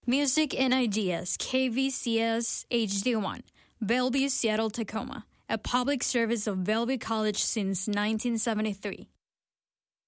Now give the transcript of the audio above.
Music and Ideas, KVCS HD1, Bellevue, Seattle, Tacoma, a public service of Bellevue College since 1973.